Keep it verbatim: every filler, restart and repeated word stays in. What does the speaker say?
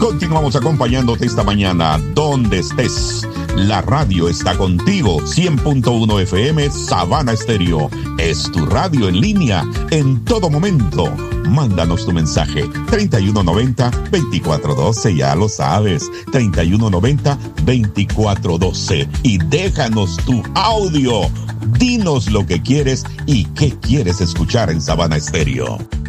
Continuamos acompañándote esta mañana, donde estés. La radio está contigo, cien punto uno F M, Sabana Estéreo. Es tu radio en línea, en todo momento. Mándanos tu mensaje, treinta y uno noventa, veinticuatro doce, ya lo sabes, treinta y uno noventa, veinticuatro doce. Y déjanos tu audio. Dinos lo que quieres y qué quieres escuchar en Sabana Estéreo.